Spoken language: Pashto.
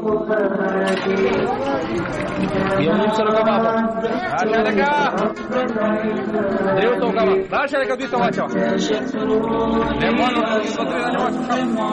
یو نیم سره کباب راشه لکه دریو سو کباب راشه لکه دوی ته واچوه لیمون